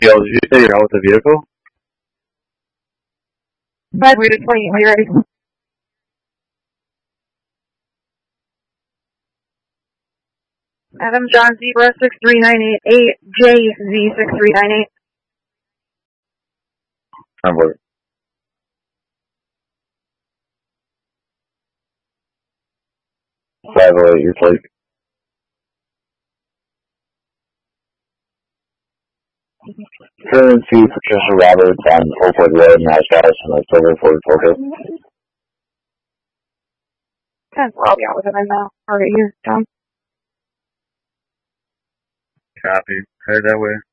Yo, did you say you're out with the vehicle? Bud, we're just waiting. Are you ready? Adam John Zebra 63988, JZ 6398. Number. Five oh eight, you're late. Current fee Patricia Roberts on Oakwood Road in House in October 44. 10, I'll be out with it right now. Alright, you, Tom. Copy. Head that way.